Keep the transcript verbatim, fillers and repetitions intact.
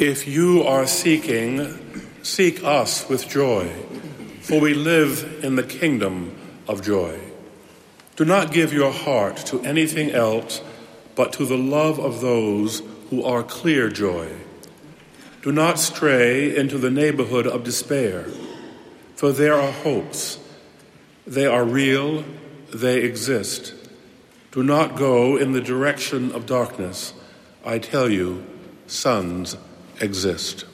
If you are seeking, seek us with joy, for we live in the kingdom of joy. Do not give your heart to anything else but to the love of those who are clear joy. Do not stray into the neighborhood of despair, for there are hopes. They are real, they exist. Do not go in the direction of darkness. I tell you, sons exist.